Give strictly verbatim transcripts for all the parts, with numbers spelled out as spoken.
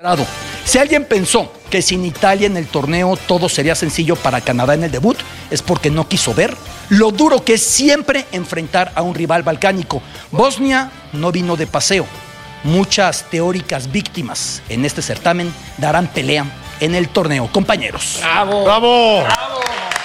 Si alguien pensó que sin Italia en el torneo todo sería sencillo para Canadá en el debut, es porque no quiso ver lo duro que es siempre enfrentar a un rival balcánico. Bosnia no vino de paseo. Muchas teóricas víctimas en este certamen darán pelea en el torneo, compañeros. ¡Bravo! ¡Bravo! ¡Bravo!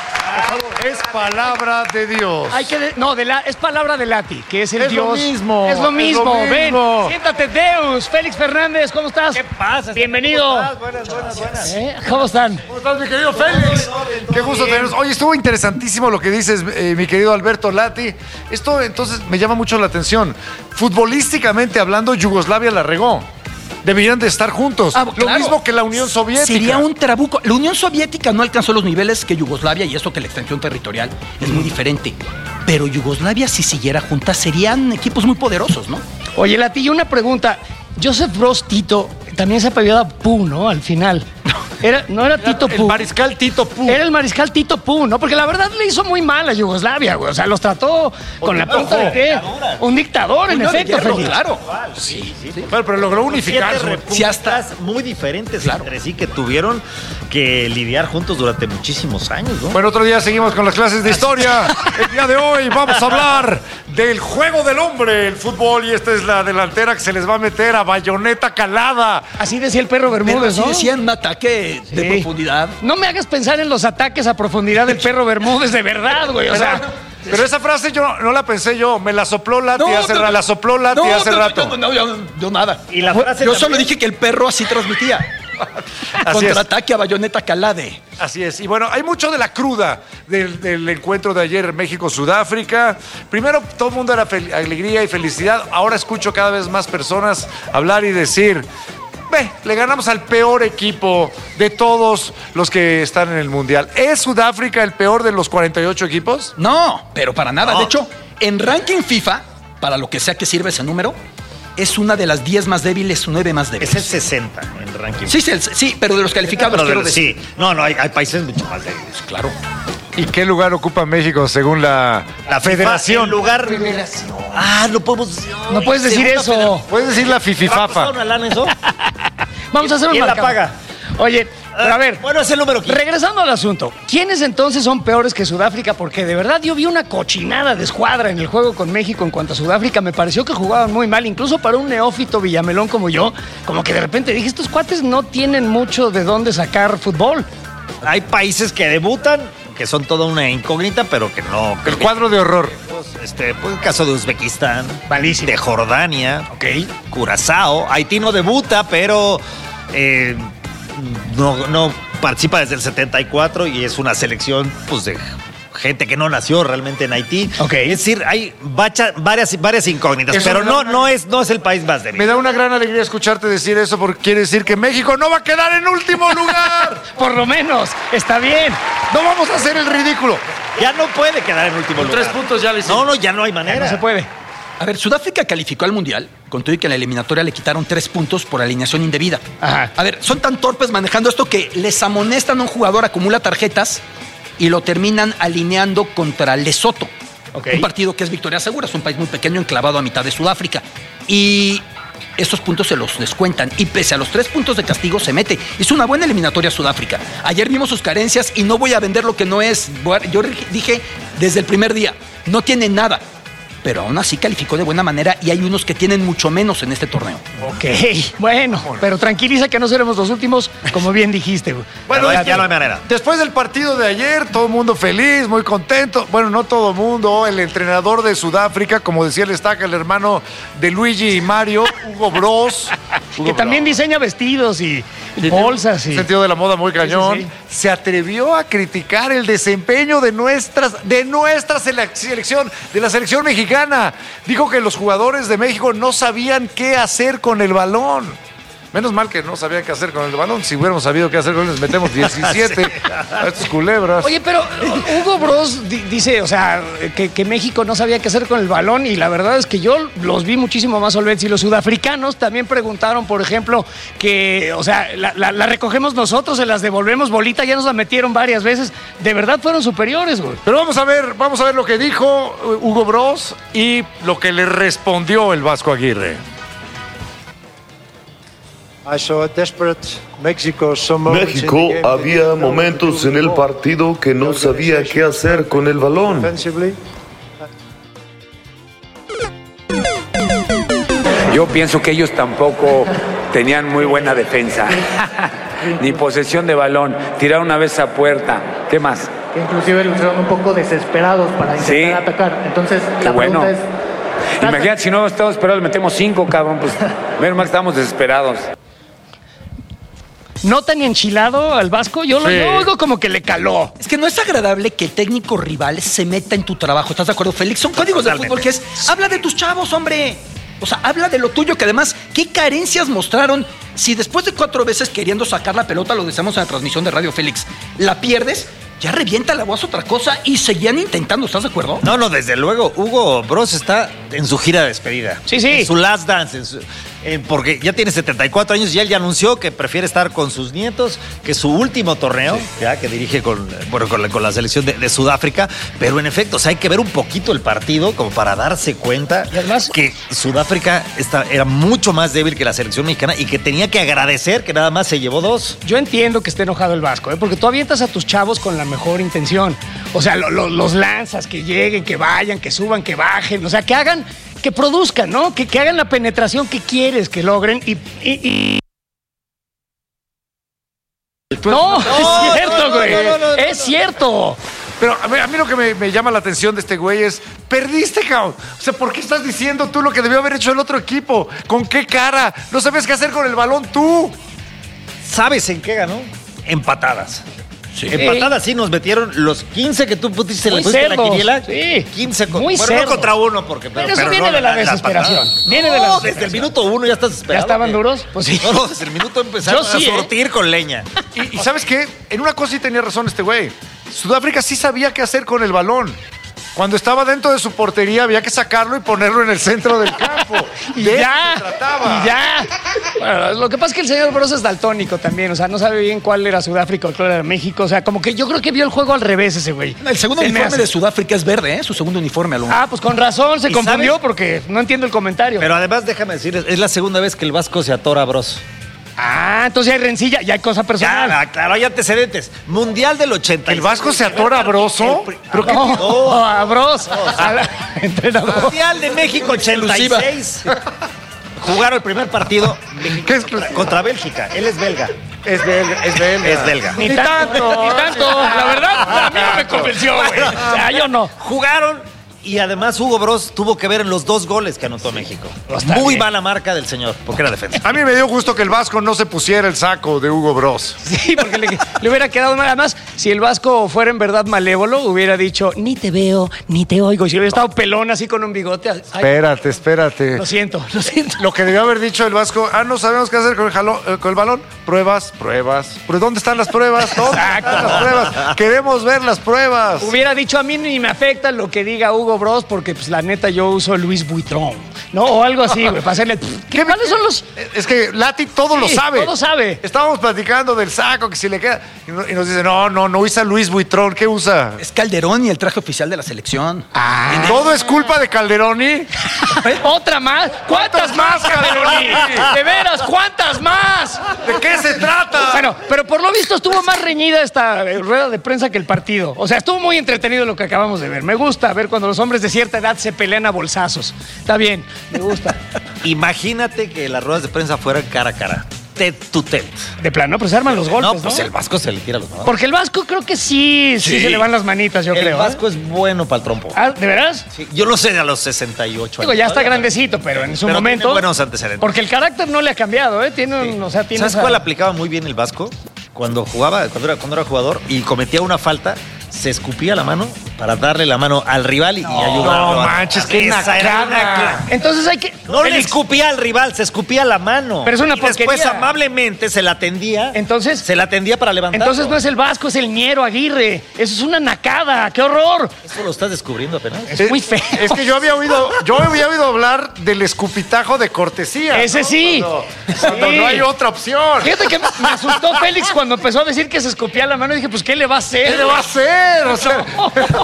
Es palabra de Dios. Hay que de, no, de la, es palabra de Lati, que es el es Dios. Lo mismo, es lo mismo. Es lo mismo. Ven, siéntate, Deus. Félix Fernández, ¿cómo estás? ¿Qué pasa? Bienvenido. ¿Cómo estás? Buenas, buenas, buenas. ¿Eh? ¿Cómo están? ¿Cómo estás, mi querido Félix? Qué gusto tenernos. Oye, estuvo interesantísimo lo que dices, eh, mi querido Alberto Lati. Esto entonces me llama mucho la atención. Futbolísticamente hablando, Yugoslavia la regó. Deberían de estar juntos. Ah, Lo claro. mismo que la Unión Soviética. Sería un trabuco. La Unión Soviética no alcanzó los niveles que Yugoslavia, y eso que la extensión territorial es muy diferente. Pero Yugoslavia, si siguiera junta, serían equipos muy poderosos, ¿no? Oye, Lati, y una pregunta. Joseph Broz Tito también se apellidaba Pú, ¿no? Al final. Era, no era Tito Pú. El mariscal Tito Pú. Era el mariscal Tito Pú, ¿no? Porque la verdad le hizo muy mal a Yugoslavia, güey. O sea, los trató con la punta de qué. Un dictador, en Puño de efecto, hierro, Félix. claro. Sí, sí. Bueno, pero logró unificar. Siete su- repúblicas Si hasta- muy diferentes Claro. entre sí que tuvieron que lidiar juntos durante muchísimos años, ¿no? Bueno, otro día seguimos con las clases de historia. El día de hoy vamos a hablar del juego del hombre, el fútbol, y esta es la delantera que se les va a meter a bayoneta calada. Así decía el perro Pero Bermúdez, así ¿no? decían un ataque de Sí. profundidad. No me hagas pensar en los ataques a profundidad del perro Bermúdez, de verdad, güey. O sea, Pero esa frase yo no, no la pensé yo, me la sopló Lati hace no, rato. La sopló Lati no, hace no, rato. no, no, yo, yo nada. Y la frase yo también- solo dije que el perro así transmitía. Así es. Contraataque a bayoneta calade. Así es. Y bueno, hay mucho de la cruda del, del encuentro de ayer México-Sudáfrica. Primero, todo el mundo era fel- alegría y felicidad. Ahora escucho cada vez más personas hablar y decir: ve, le ganamos al peor equipo de todos los que están en el Mundial. ¿Es Sudáfrica el peor de los cuarenta y ocho equipos? No, pero para nada. No. De hecho, en ranking FIFA, para lo que sea que sirve ese número, es una de las diez más débiles, nueve más débiles. Es el sesenta en el ranking. Sí, sí, el- sí, pero de los calificados, Pero de- quiero decir. sí. No, no, hay, hay países mucho más débiles. Claro. ¿Y qué lugar ocupa México según la, La federación? En lugar. Ah, no podemos. no puedes decir Segunda eso. federación. ¿Puedes decir la ¿Va a costar fififafa? una lana eso? Vamos a hacer un ¿Quién la marcador. paga? Oye, pero a ver, Bueno, es el número quince. regresando al asunto, ¿quiénes entonces son peores que Sudáfrica? Porque de verdad yo vi una cochinada de escuadra en el juego con México en cuanto a Sudáfrica. Me pareció que jugaban muy mal, incluso para un neófito villamelón como yo. Como que de repente dije, estos cuates no tienen mucho de dónde sacar fútbol. Hay países que debutan, que son toda una incógnita, pero que no. El cuadro de horror. Pues, este, pues el caso de Uzbekistán, Malísimo. de Jordania, Ok. Curazao. Haití no debuta, pero eh, no, no participa desde el setenta y cuatro y es una selección pues de gente que no nació realmente en Haití. Ok. Es decir, hay bacha- varias, varias incógnitas, Eso pero me da no, una- no, es, no es el país más débil. Me da una gran alegría escucharte decir eso porque quiere decir que México no va a quedar en último lugar. Por lo menos, está bien. No vamos a hacer el ridículo. Ya no puede quedar en último lugar. tres puntos ya le hicimos. No, no, ya no hay Ya manera. no se puede. A ver, Sudáfrica calificó al Mundial, con todo y que en la eliminatoria le quitaron tres puntos por alineación indebida. Ajá. A ver, son tan torpes manejando esto que les amonestan a un jugador, acumula tarjetas y lo terminan alineando contra Lesoto. Ok. Un partido que es victoria segura, es un país muy pequeño enclavado a mitad de Sudáfrica. Y estos puntos se los descuentan. Y pese a los tres puntos de castigo se mete. Hizo una buena eliminatoria a Sudáfrica. Ayer vimos sus carencias y no voy a vender lo que no es. Voy a- Yo dije desde el primer día, no tiene nada. Pero aún así calificó de buena manera y hay unos que tienen mucho menos en este torneo. Ok, bueno, pero tranquiliza que no seremos los últimos, como bien dijiste. güey. Bueno, ya, este- ya no hay manera. Después del partido de ayer, todo el mundo feliz, muy contento. Bueno, no todo el mundo. El entrenador de Sudáfrica, como decía el Estaca, el hermano de Luigi y Mario, Hugo Bros. Que también diseña vestidos y Y bolsas. tiene Y... un sentido de la moda muy cañón. Sí, sí, Se atrevió a criticar el desempeño de nuestras, de nuestra selec- selección, de la selección mexicana. Dijo que los jugadores de México no sabían qué hacer con el balón. Menos mal que no sabían qué hacer con el balón. Si hubiéramos sabido qué hacer con él, les metemos diecisiete a estos culebras. Oye, pero Hugo Bros di- dice, o sea, que, que México no sabía qué hacer con el balón y la verdad es que yo los vi muchísimo más solventes. Y los sudafricanos también preguntaron, por ejemplo, que, o sea, la, la- la recogemos nosotros, se las devolvemos bolita, ya nos la metieron varias veces. De verdad fueron superiores, güey. Pero vamos a ver, vamos a ver lo que dijo Hugo Bros y lo que le respondió el Vasco Aguirre. México había momentos en el partido que no sabía qué hacer con el balón. Yo pienso que ellos tampoco tenían muy buena defensa, ni posesión de balón, tiraron una vez a puerta. ¿Qué más? Que inclusive lo hicieron un poco desesperados para intentar sí. atacar. Entonces, Qué la bueno. pregunta es... Imagínate, si no estamos esperados, metemos cinco, cabrón, pues menos mal que estamos desesperados. ¿No tan enchilado al Vasco? Yo lo Sí. yo oigo como que le caló. Es que no es agradable que el técnico rival se meta en tu trabajo. ¿Estás de acuerdo, Félix? Son códigos del fútbol que es, habla de tus chavos, hombre. O sea, habla de lo tuyo, que además, ¿qué carencias mostraron? Si después de cuatro veces queriendo sacar la pelota, lo decíamos en la transmisión de Radio Félix, la pierdes, ya revienta la voz otra cosa y seguían intentando, ¿estás de acuerdo? No, no, desde luego. Hugo Bros está en su gira de despedida. Sí, sí. En su last dance. En su- eh, porque ya tiene setenta y cuatro años y él ya anunció que prefiere estar con sus nietos, que su último torneo, ya que dirige con, bueno, con, la, con la selección de, de Sudáfrica. Pero en efecto, o sea, hay que ver un poquito el partido como para darse cuenta Y además- que Sudáfrica está, era mucho más débil que la selección mexicana y que tenía que agradecer que nada más se llevó dos. Yo entiendo que esté enojado el Vasco, ¿eh? Porque tú avientas a tus chavos con la mejor intención. O sea, lo- lo- los lanzas, que lleguen, que vayan, que suban, que bajen. O sea, que hagan, que produzcan, ¿no? Que, que hagan la penetración que quieres que logren y... y- y- No, es cierto, no, no, güey. no, no, no, es no. cierto. Pero a mí, a mí lo que me, me llama la atención de este güey es, perdiste, cabrón. O sea, ¿por qué estás diciendo tú lo que debió haber hecho el otro equipo? ¿Con qué cara? No sabes qué hacer con el balón tú. ¿Sabes en qué ganó? Empatadas. Sí. Empatadas, sí, nos metieron los quince que tú pusiste, Muy le pusiste la cerdos, quiniela. sí. quince con, Muy bueno, no cerdos. contra uno, porque. Pero eso viene de la desesperación. patada. Viene de la No, desesperación. desde el minuto uno ya estás desesperado. ¿Ya estaban ¿qué? duros? Pues sí. No, no, desde el minuto empezaron Yo sí, a surtir con leña. Y, y ¿sabes qué? En una cosa sí tenía razón este güey. Sudáfrica sí sabía qué hacer con el balón. Cuando estaba dentro de su portería había que sacarlo y ponerlo en el centro del campo. Y De eso ya, se trataba. y ya. Bueno, lo que pasa es que el señor Bros es daltónico también, o sea, no sabe bien cuál era Sudáfrica o cuál era México, o sea, como que yo creo que vio el juego al revés ese güey. El segundo Se me uniforme hace. de Sudáfrica es verde, ¿eh? Su segundo uniforme, Alonso. Ah, pues con razón se ¿Y confundió sabes? porque no entiendo el comentario. Pero además, déjame decirles, es la segunda vez que el Vasco se atora, Bros. Ah, entonces hay rencilla, ya hay cosa personal. Ya, claro, hay antecedentes. Mundial del ochenta. ¿El Vasco se atora a Broso? ¿Pero qué? No, a Bros, al entrenador. Mundial de México ochenta y seis. Jugaron el primer partido ¿Qué exclusiva? contra Bélgica. Él es belga. Es belga, es belga. Es belga. Ni tanto, ni tanto. La verdad, a mí no me convenció, güey. O sea, yo no. Jugaron y además Hugo Bros tuvo que ver en los dos goles que anotó México. Está Muy bien. mala marca del señor, porque era defensa. A mí me dio gusto que el Vasco no se pusiera el saco de Hugo Bros. Sí, porque le, le hubiera quedado mal. Además, si el Vasco fuera en verdad malévolo, hubiera dicho, ni te veo, ni te oigo. Y si hubiera estado pelón así con un bigote, ay, Espérate, espérate. lo siento, lo siento. Lo que debió haber dicho el Vasco, ah, no sabemos qué hacer con el, jalo- eh, con el balón. Pruebas, pruebas. ¿Pero dónde están las pruebas? ¿Dónde Exacto. están las pruebas? Queremos ver las pruebas. Hubiera dicho, a mí ni me afecta lo que diga Hugo Bros, porque pues la neta yo uso Louis Vuitton, ¿no? O algo así, güey, para hacerle... ¿Qué, ¿Cuáles son los...? Es que Lati todo lo Sí, sabe. todo sabe. Estábamos platicando del saco, que si le queda. Y no- y nos dice, no, no, no usa Luis Vuitton. ¿Qué usa? Es Calderón y el traje oficial de la selección. Ah, ¿Todo es culpa de Calderoni? ¿otra más? ¿Cuántas más, Calderoni? De veras, ¿cuántas más? ¿De qué se trata? Bueno, pero por lo visto estuvo más reñida esta eh, rueda de prensa que el partido. O sea, estuvo muy entretenido lo que acabamos de ver. Me gusta ver cuando los hombres de cierta edad se pelean a bolsazos. Está bien, me gusta. Imagínate que las ruedas de prensa fueran cara a cara. Tet to tet. De plano, pues se arman los golpes, No, ¿no? pues el Vasco se le tira los manos. Porque el Vasco creo que sí, sí, se le van las manitas, yo el creo. ¿eh? Vasco es bueno para el trompo. Ah, ¿de veras? Sí, yo lo sé a los sesenta y ocho Digo, años. ya está Todavía, grandecito, pero en su pero momento... tiene buenos antecedentes. Porque el carácter no le ha cambiado, ¿eh? Tiene un, o sea, tiene ¿Sabes esa- cuál aplicaba muy bien el Vasco? Cuando jugaba, cuando era, cuando era jugador y cometía una falta, se escupía la mano para darle la mano al rival y, y ayudarlo. no a- manches, qué Esa era nacada. una cla- Entonces hay que... No le Félix, escupía al rival, se escupía la mano. Pero es una y después porquería. amablemente se la tendía. Entonces- Se la tendía para levantar. Entonces no es el Vasco, es el Ñero Aguirre. Eso es una nacada, qué horror. Eso lo estás descubriendo apenas. Es muy feo. Es que yo había oído, yo había oído hablar del escupitajo de cortesía. Ese ¿no? sí. Cuando, Sí. cuando no hay otra opción. Fíjate que me asustó Félix cuando empezó a decir que se escupía la mano y dije, pues, ¿qué le va a hacer? ¿Qué le va a hacer? O sea,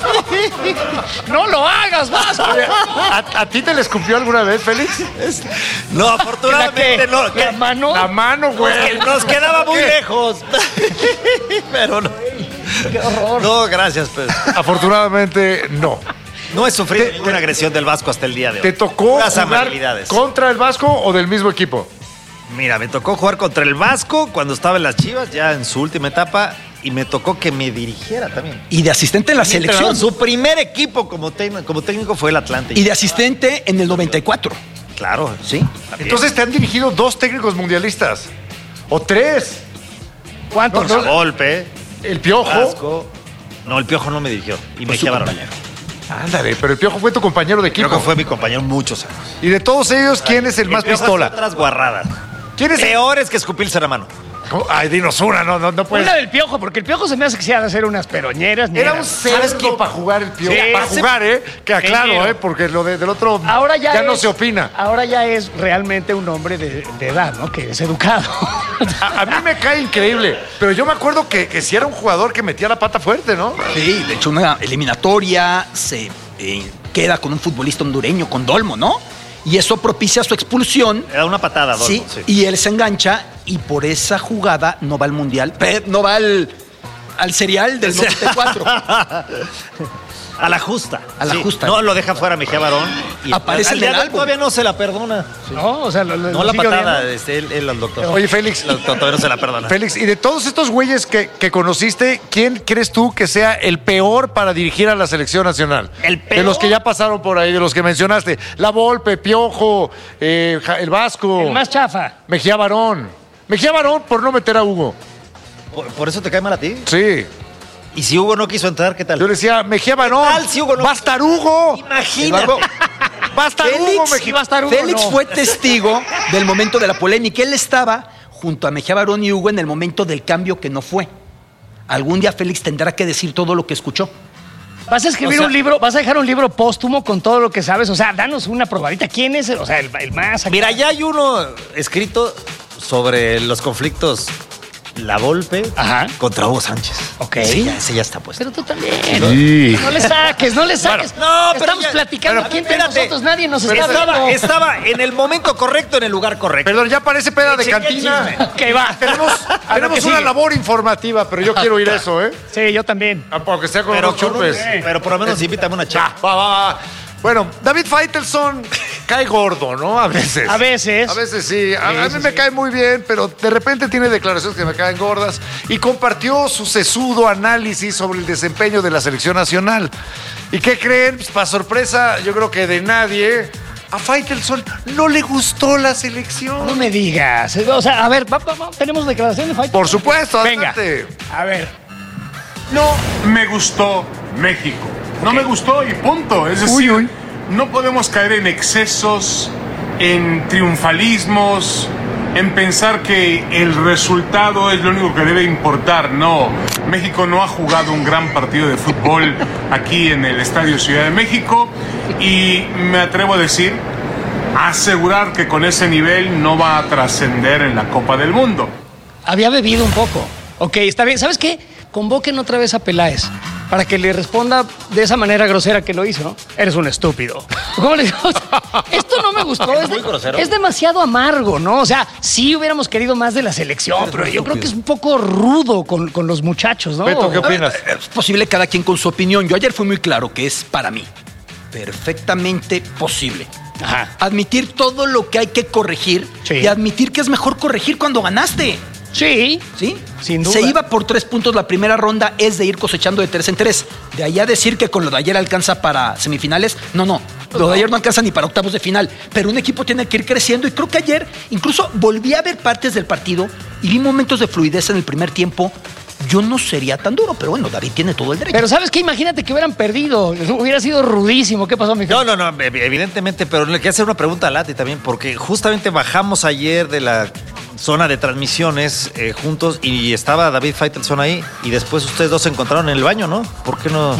¡No lo hagas, Vasco! Oye, ¿a, a ti te le escupió alguna vez, Félix? No, afortunadamente no. ¿La mano? La mano, güey. Que nos quedaba muy ¿Qué? lejos. Pero no. ¡Qué horror! No, gracias, pues. Afortunadamente, no. No he sufrido Te- ninguna agresión del Vasco hasta el día de hoy. ¿Te tocó Puras jugar amabilidades. contra el Vasco o del mismo equipo? Mira, me tocó jugar contra el Vasco cuando estaba en las Chivas, ya en su última etapa, y me tocó que me dirigiera también. Y de asistente en la Mi selección. entrenador, Su primer equipo como, técnico- como técnico fue el Atlante. Y de asistente en el noventa y cuatro. Claro, sí. también. Entonces te han dirigido dos técnicos mundialistas. O tres. ¿Cuántos? No, no. Golpe, El Piojo. Vasco. No, el Piojo no me dirigió. Y Fue me su Barón. compañero. Ándale, pero el Piojo fue tu compañero de equipo. Creo que fue mi compañero muchos años. Y de todos ellos, ¿quién es el más Piojo pistola? hacía otras guarradas. ¿Quién es el...? Peores que escupirse la mano. ¿Cómo? Ay, dinos una, no, no, no puedes. Una del Piojo, porque el Piojo se me hace que se ha de hacer unas peroñeras. Era mira. un cerdo para jugar el Piojo. Sí. Para jugar, ¿eh? Que aclaro, Ingeniero. ¿eh? Porque lo de- del otro Ahora ya, no es- se opina. Ahora ya es realmente un hombre de, de edad, ¿no? Que es educado. A, a mí me cae increíble, pero yo me acuerdo que, que sí era un jugador que metía la pata fuerte, ¿no? Sí, de hecho, una eliminatoria se eh, queda con un futbolista hondureño, con Dolmo, ¿no? Y eso propicia su expulsión. Era una patada, Dolmo, Sí, sí. y él se engancha y por esa jugada no va al mundial, pe- no va al, al serial del noventa y cuatro. A la justa. A la Sí. justa. No, lo deja fuera Mejía Barón. Y Aparece al en día el de hoy álbum. Todavía no se la perdona. ¿No? O sea, lo, lo- No lo la sigue patada, odiando. este, él, él al doctor. Oye, Félix, El doctor todavía no se la perdona. Félix, y de todos estos güeyes que, que conociste, ¿quién crees tú que sea el peor para dirigir a la selección nacional? ¿El De peor? los que ya pasaron por ahí, de los que mencionaste. La Volpe, Piojo, eh, Ja- el Vasco, El más chafa. Mejía Barón. Mejía Barón por no meter a Hugo. ¿Por, por eso te cae mal a ti? Sí. Y si Hugo no quiso entrar, ¿qué tal? Yo le decía, Mejía Barón. tal si Hugo no- ¡Va a estar Hugo! Imagínate. ¡Va a estar Hugo, Félix, Mejía! va a estar Hugo, Félix no. fue testigo del momento de la polémica. Él estaba junto a Mejía Barón y Hugo en el momento del cambio que no fue. Algún día Félix tendrá que decir todo lo que escuchó. Vas a escribir O sea- un libro, vas a dejar un libro póstumo con todo lo que sabes. O sea, danos una probadita. ¿Quién es el, o sea, el, el más? acá? Mira, ya hay uno escrito sobre los conflictos La Volpe Ajá. contra Hugo Sánchez. Ok. Ese ya, ese ya está puesto. Pero tú también. Sí. No le saques, no le saques. no, pero Estamos ya- platicando pero aquí entre espérate. nosotros. Nadie nos está Estaba, viendo. estaba en el momento correcto, en el lugar correcto. Perdón, ya parece peda de Chequé el cantina. chisme. Ok, va. Tenemos, A lo tenemos que una sigue. labor informativa, pero yo quiero ir a eso, ¿eh? Sí, yo también. Aunque sea con pero, unos con un- chupes. pero por lo menos invítame una chava. Va, va, va. Bueno, David Faitelson cae gordo, ¿no? A veces. A veces. A veces sí. A, a mí Sí, me sí. cae muy bien, pero de repente tiene declaraciones que me caen gordas. Y compartió su sesudo análisis sobre el desempeño de la selección nacional. ¿Y qué creen? Pues, para sorpresa, yo creo que de nadie, a Faitelson no le gustó la selección. No me digas. O sea, a ver, va, va, va, tenemos declaración de fight. Por supuesto, Venga. adelante. A ver. No me gustó México. No me gustó y punto. Es decir, Uy, uy. no podemos caer en excesos, en triunfalismos, en pensar que el resultado es lo único que debe importar. No, México no ha jugado un gran partido de fútbol aquí en el Estadio Ciudad de México y me atrevo a decir, a asegurar que con ese nivel no va a trascender en la Copa del Mundo. Había bebido un poco. Ok, está bien. ¿Sabes qué? Convoquen otra vez a Peláez para que le responda de esa manera grosera que lo hizo, ¿no? Eres un estúpido. ¿Cómo le digo? O sea, esto no me gustó. Es Es, muy de- grosero. es demasiado amargo, ¿no? O sea, sí hubiéramos querido más de la selección, pero yo creo que es un poco rudo con, con los muchachos, ¿no? Beto, ¿qué opinas? Es posible cada quien con su opinión. Yo ayer fui muy claro que es para mí perfectamente posible. Ajá. Admitir todo lo que hay que corregir Sí. y admitir que es mejor corregir cuando ganaste. Sí. ¿Sí? Sin duda. Se iba por tres puntos la primera ronda, es de ir cosechando de tres en tres. De ahí a decir que con lo de ayer alcanza para semifinales, no, no. Lo de ayer no alcanza ni para octavos de final. Pero un equipo tiene que ir creciendo y creo que ayer incluso volví a ver partes del partido y vi momentos de fluidez en el primer tiempo. Yo no sería tan duro, pero bueno, David tiene todo el derecho. Pero ¿sabes qué? Imagínate que hubieran perdido. Hubiera sido rudísimo. ¿Qué pasó, mi No, no, no, ev- evidentemente, pero le quiero hacer una pregunta a Lati también, porque justamente bajamos ayer de la zona de transmisiones eh, juntos y estaba David Faitelson ahí y después ustedes dos se encontraron en el baño, ¿no? ¿Por qué no?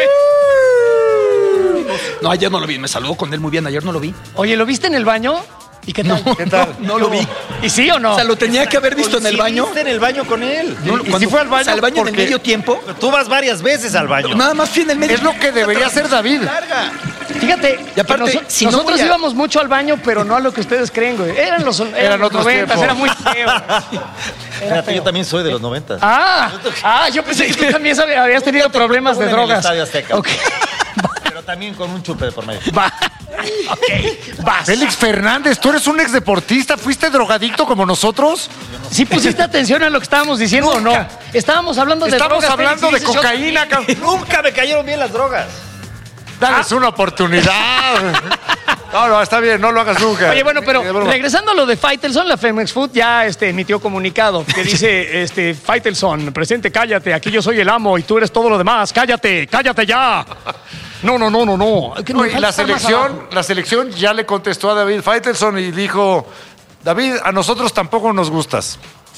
No, ayer no lo vi, me saludó con él muy bien, ayer no lo vi. Oye, ¿lo viste en el baño? ¿Y qué tal? No, ¿Qué tal? no, no lo vi. ¿Y sí o no? O sea, lo tenía que haber visto en el baño. ¿Coincidiste en el baño con él? No, ¿Y cuando si fue al baño? o sea, al baño en el Porque- medio tiempo. Tú vas varias veces al baño. Nada más fui en el medio. Es lo que debería hacer David. Fíjate, Y aparte, que noso- si no nosotros voy a- íbamos mucho al baño, pero no a lo que ustedes creen, güey. Eran los, eran Eran los otros noventas, tiempos. era muy feo. Fíjate, yo también soy de los noventa. Ah, ah, yo pensé que tú también sabías- habías tenido problemas de En el drogas. Estadio Azteca. Ok. Pero también con un chupe de por medio. Va. Ok, vas. Félix Fernández, ¿tú eres un ex deportista? ¿Fuiste drogadicto como nosotros? ¿Sí pusiste atención a lo que estábamos diciendo o no? Estábamos hablando de Estamos drogas. hablando Félix, de y dices, yo cocaína, también. cabrón. Nunca me cayeron bien las drogas. Dales una oportunidad. No, no, está bien, no lo hagas nunca. Oye, bueno, pero Ni de broma. regresando a lo de Faitelson, la Femex Food ya este, emitió comunicado que dice, este, Faitelson, presente, cállate, aquí yo soy el amo y tú eres todo lo demás, cállate, cállate ya. No, no, no, no, no. Que No, nos y falta la estar más selección, abajo. la selección ya le contestó a David Faitelson y dijo, David, a nosotros tampoco nos gustas.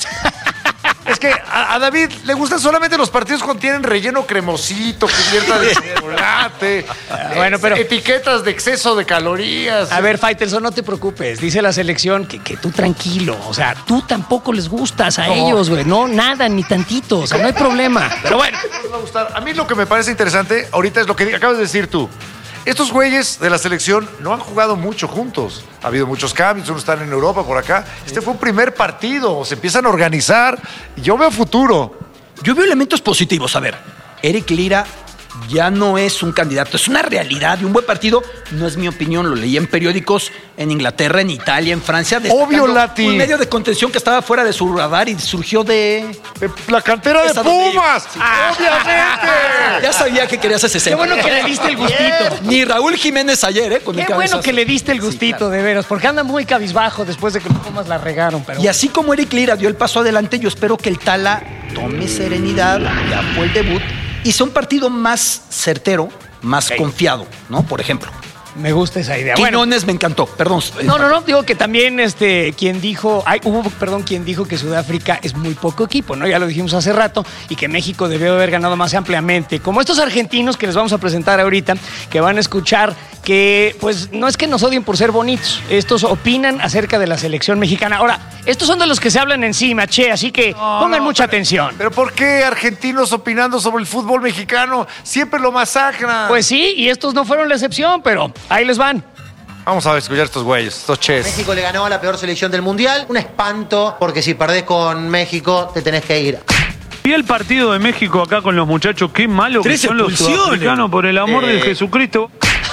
Es que a, a David le gustan solamente los partidos cuando tienen relleno cremosito, cubierta de chocolate, Bueno, pero- etiquetas de exceso de calorías. A ver, Faitelson, no te preocupes. Dice la selección que, que tú tranquilo. O sea, tú tampoco les gustas a No. ellos, güey. No, nada, ni tantito. O sea, no hay problema. Pero bueno. Les va a gustar. A mí lo que me parece interesante ahorita es lo que acabas de decir tú. Estos güeyes de la selección no han jugado mucho juntos. Ha habido muchos cambios, unos están en Europa, por acá. Este fue un primer partido, se empiezan a organizar. Y yo veo futuro. Yo veo elementos positivos. A ver, Eric Lira ya no es un candidato, es una realidad y un buen partido. No es mi opinión, lo leí en periódicos en Inglaterra, en Italia, en Francia. destacando Obvio, Lati. Un medio de contención que estaba fuera de su radar y surgió de... De la cantera de Esa donde Pumas. Ah. ¡Obviamente! Ya sabía que querías ese Qué centro. bueno que le diste el gustito. Ni Raúl Jiménez ayer, ¿eh? Con el Qué bueno cabezazo. que le diste el Sí, gustito, claro. de veras, porque anda muy cabizbajo después de que los Pumas la regaron. Pero Y así como Eric Lira dio el paso adelante, yo espero que el Tala tome serenidad, ya fue el debut, y sea un partido más certero, más confiado, ¿no? Por ejemplo. me gusta esa idea. Bueno, Quiñones me encantó, perdón. no, no, no, digo que también este, quien dijo, ay, hubo, perdón, quien dijo que Sudáfrica es muy poco equipo, ¿no? Ya lo dijimos hace rato, y que México debió haber ganado más ampliamente. Como estos argentinos que les vamos a presentar ahorita, que van a escuchar que, pues, no es que nos odien por ser bonitos, estos opinan acerca de la selección mexicana. Ahora, estos son de los que se hablan encima, che, así que pongan no, mucha pero- atención. Pero ¿por qué argentinos opinando sobre el fútbol mexicano? Siempre lo masacran. Pues sí, y estos no fueron la excepción, pero ahí les van. Vamos a escuchar estos güeyes, estos ches. México le ganó a la peor selección del mundial. Un espanto, porque si perdés con México, te tenés que ir. Vi el partido de México acá con los muchachos, qué malo que Tres son los expulsiones. sudafricanos, por el amor de Eh. Jesucristo.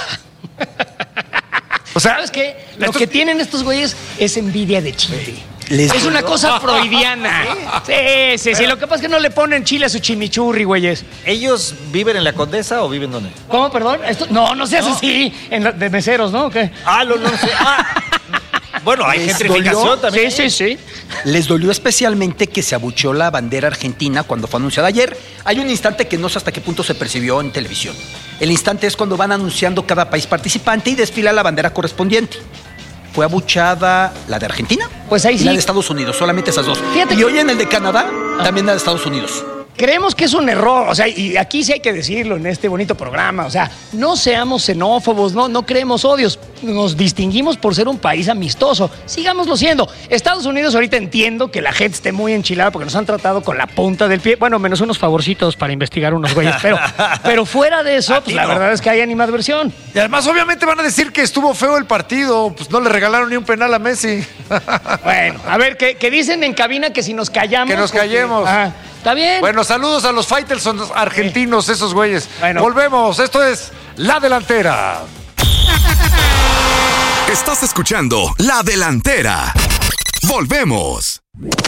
O sea, ¿Sabes qué? Lo estos- que tienen estos güeyes es envidia de chile. Les Es una cosa freudiana. Sí, sí, sí. Lo que pasa es que no le ponen chile a su chimichurri, güeyes. ¿Ellos viven en la Condesa o viven dónde? ¿Cómo, perdón? Esto, no, no seas así. En la- de meseros, ¿no? ¿O qué? Ah, no, no sé. Ah. Bueno, hay ¿Les gentrificación dolió? también. Sí, sí, sí. Les dolió especialmente que se abucheó la bandera argentina cuando fue anunciada ayer. Hay un instante que no sé hasta qué punto se percibió en televisión. El instante es cuando van anunciando cada país participante y desfila la bandera correspondiente. Fue abuchada la de Argentina Pues ahí y sí. la de Estados Unidos, solamente esas dos. Fíjate y que- hoy en el de Canadá, también la de Estados Unidos. Creemos que es un error, o sea, y aquí sí hay que decirlo en este bonito programa, o sea, no seamos xenófobos, no, no creemos odios, nos distinguimos por ser un país amistoso, sigámoslo siendo. Estados Unidos ahorita entiendo que la gente esté muy enchilada porque nos han tratado con la punta del pie, bueno, menos unos favorcitos para investigar unos güeyes, pero, pero fuera de eso, pues la verdad es que hay animadversión. Y además, obviamente, van a decir que estuvo feo el partido. Pues no le regalaron ni un penal a Messi. Bueno, a ver, que, que dicen en cabina que si nos callamos... Que nos porque- callemos. Ajá, está bien. Bueno, saludos a los Faitelson argentinos, esos güeyes. Bueno. Volvemos. Esto es La Delantera. Estás escuchando La Delantera. Volvemos.